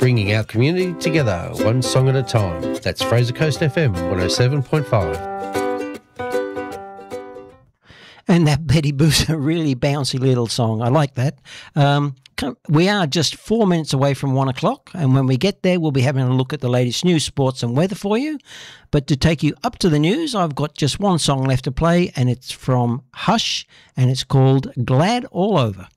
bringing our community together one song at a time. That's Fraser Coast FM 107.5. And that Betty Boop's a really bouncy little song. I like that. We are just 4 minutes away from 1 o'clock, and when we get there, we'll be having a look at the latest news, sports and weather for you. But to take you up to the news, I've got just one song left to play, and it's from Hush, and it's called Glad All Over.